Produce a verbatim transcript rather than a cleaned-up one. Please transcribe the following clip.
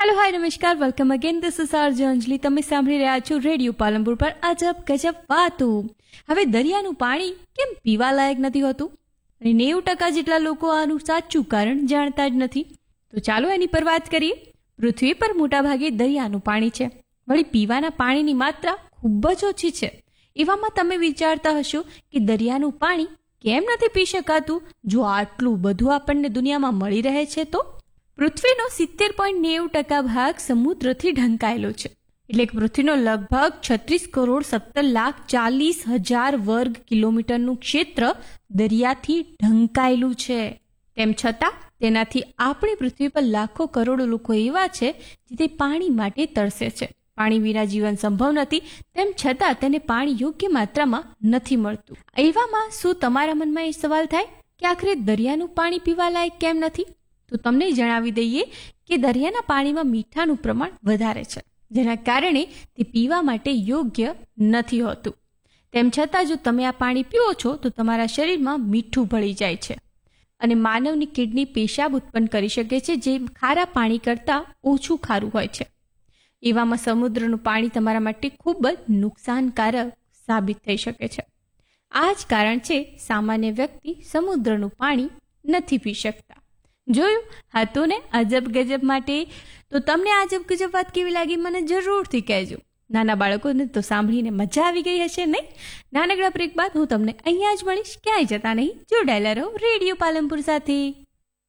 Hello hi नमस्कार welcome again this is RJ અંજલિ તમે સાંભળી રહ્યા છો રેડિયો પાલનપુર પર અજબ ગજબ વાતો। હવે દરિયાનું પાણી કેમ પીવા લાયક નથી હોતું અને નેવું ટકા જેટલા લોકો આનું સાચું કારણ જાણતા જ નથી। તો ચાલો એની પર વાત કરીએ। પૃથ્વી પર મોટાભાગે દરિયાનું પાણી છે, વળી પીવાના પાણીની માત્રા ખૂબ જ ઓછી છે। એવામાં તમે વિચારતા હશો કે દરિયાનું પાણી કેમ નથી પી શકાતું જો આટલું બધું આપણને દુનિયામાં મળી રહે છે તો? પૃથ્વીનો સિત્તેર પોઈન્ટ નેવું ટકા ભાગ સમુદ્રથી ઢંકાયેલો છે, એટલે કે પૃથ્વીનો લગભગ છત્રીસ કરોડ સત્તર લાખ ચાલીસ હજાર વર્ગ કિલોમીટરનું ક્ષેત્ર દરિયાથી ઢંકાયેલું છે। તેમ છતાં તેનાથી આપણી પૃથ્વી પર લાખો કરોડો લોકો એવા છે જે તે પાણી માટે તરસે છે। પાણી વિના જીવન સંભવ નથી, તેમ છતાં તેને પાણી યોગ્ય માત્રામાં નથી મળતું। એવામાં શું તમારા મનમાં એ સવાલ થાય કે આખરે દરિયાનું પાણી પીવા લાયક કેમ નથી? તો તમને જણાવી દઈએ કે દરિયાના પાણીમાં મીઠાનું પ્રમાણ વધારે છે, જેના કારણે તે પીવા માટે યોગ્ય નથી હોતું। તેમ છતાં જો તમે આ પાણી પીવો છો તો તમારા શરીરમાં મીઠું ભળી જાય છે અને માનવની કિડની પેશાબ ઉત્પન્ન કરી શકે છે, જે ખારા પાણી કરતાં ઓછું ખારું હોય છે। એવામાં સમુદ્રનું પાણી તમારા માટે ખૂબ જ નુકસાનકારક સાબિત થઈ શકે છે। આ જ કારણ છે સામાન્ય વ્યક્તિ સમુદ્રનું પાણી નથી પી શકતા। જોયું હતું ને અજબ ગજબ માટે? તો તમને આ અજબ ગજબ વાત કેવી લાગી મને જરૂરથી કહેજો। નાના બાળકોને તો સાંભળીને મજા આવી ગઈ હશે નહીં? નાનકડા બ્રેક બાદ હું તમને અહીંયા જ મળીશ, ક્યાંય જતા નહીં, જોડાયેલા રહો રેડિયો પાલનપુર સાથે।